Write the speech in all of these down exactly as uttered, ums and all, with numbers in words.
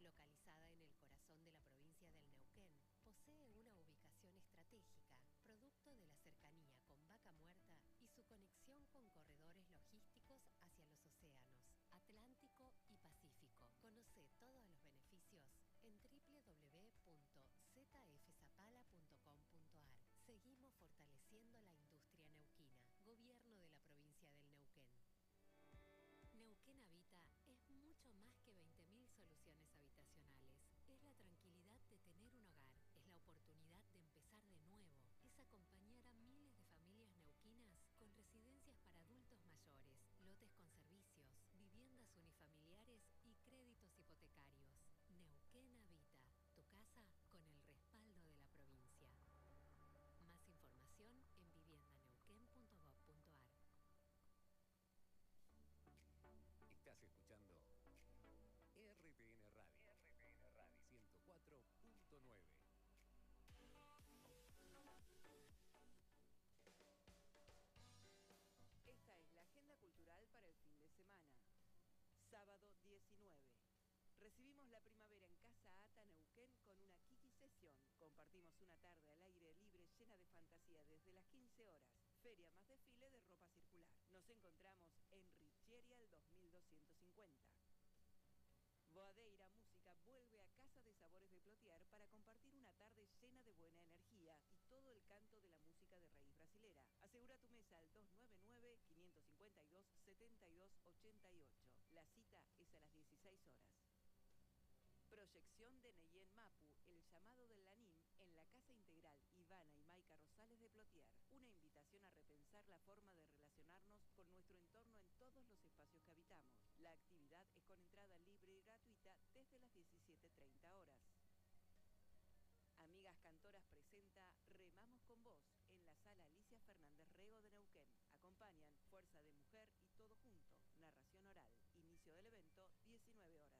Localizada en el corazón de la provincia del Neuquén, posee una ubicación estratégica, producto de la cercanía con Vaca Muerta y su conexión con corredores logísticos hacia los océanos Atlántico y Pacífico. Conoce todos los beneficios en doble u doble u doble u punto z f zapala punto com punto a r. Seguimos fortaleciendo la industria neuquina. Gobierno de la provincia del Neuquén. Neuquén Habita es mucho más que veinte mil soluciones habitacionales. Es la tranquilidad de tener un hogar, es la oportunidad de empezar de nuevo, es acompañar a miles de familias neuquinas con residencias para adultos mayores, lotes con servicios, viviendas unifamiliares y créditos hipotecarios. Neuquén Habita, tu casa con el respaldo de la provincia. Más información en vivienda neuquén punto gob punto a r. Estás escuchando R T N Radio, R T N Radio ciento cuatro punto nueve. Esta es la agenda cultural para el fin de semana. Sábado diecinueve. Recibimos la primavera en Casa Ata Neuquén con una Kiki Sesión. Compartimos una tarde al aire libre llena de fantasía desde las quince horas. Feria más desfile de ropa circular. Nos encontramos en Richieri al dos mil doscientos cincuenta. Boadeira Música vuelve a Casa de Sabores de Plotier para compartir una tarde llena de buena energía y todo el canto de la música de raíz brasilera. Asegura tu mesa al dos nueve nueve, cinco cinco dos, siete dos ocho ocho. La cita es a las dieciséis horas. Proyección de Neyen Mapu, el llamado del Lanín, en la Casa Integral Ivana y Maica Rosales de Plotier. Una invitación a repensar la forma de relacionarnos con nuestro entorno en todos los espacios que habitamos. La actividad es con entrada libre y gratuita desde las diecisiete treinta horas. Amigas Cantoras presenta Remamos con Vos en la sala Alicia Fernández Rego de Neuquén. Acompañan Fuerza de Mujer y Todo Junto. Narración oral. Inicio del evento, diecinueve horas.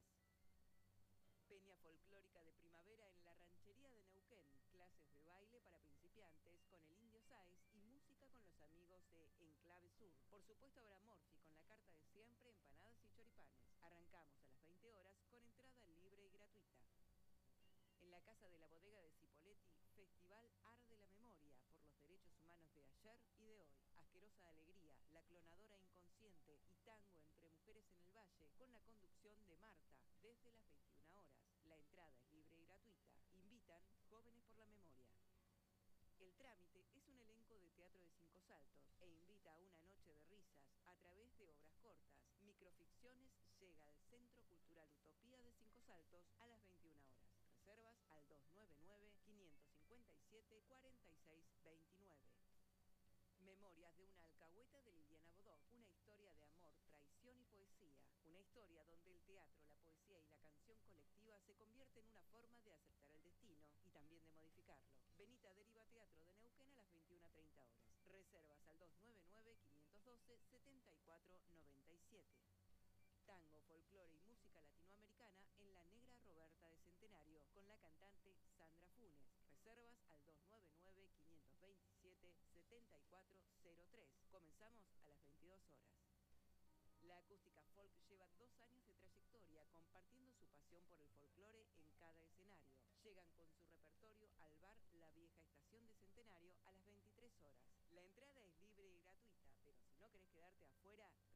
Peña folclórica de primavera en la ranchería de Neuquén. Clases de baile para principiantes con el Indio Sáez y música con los amigos de Enclave Sur. Por supuesto habrá morfi con la carta de siempre, empanadas y choripanes. Arrancamos a las veinte horas con entrada libre y gratuita. En la Casa de la Bodega de Cipolletti, Festival Arde la Memoria por los derechos humanos de ayer y de hoy. Asquerosa Alegría, La Clonadora Inconsciente y Tango entre Mujeres en el Valle con la conducción de Marta desde las veintiuna horas. La entrada es libre y gratuita. Invitan Jóvenes por la Memoria. El Trámite es un elenco de teatro de Cinco Saltos e invita a una noche de risas a través de obras cortas. Microficciones llega al Centro Cultural Utopía de Cinco Saltos a las veintiuna horas. Reservas al dos nueve nueve, cinco cinco siete, cuatro seis dos nueve. Memorias de una alcahueta de Liliana Bodoc, una historia de amor, traición y poesía. Una historia donde el teatro, la poesía y la canción colectiva se convierte en una forma de aceptar el destino y también de modificarlo. Benita Deriva Teatro de Neuquén a las veintiuna treinta horas. Reservas al dos nueve nueve, cinco uno dos, siete cuatro nueve siete. Tango, folclore y música latinoamericana en la Negra Roberta de Centenario con la cantante Sandra Funes. Reservas al dos nueve nueve, cinco dos siete, siete cuatro cero tres. Comenzamos a las veintidós horas. La Acústica Folk lleva dos años de trayectoria compartiendo su pasión por el folclore en cada escenario. Llegan con su repertorio al bar La Vieja Estación de Centenario a las veintitrés horas. La entrada es libre y gratuita, pero si no querés quedarte afuera,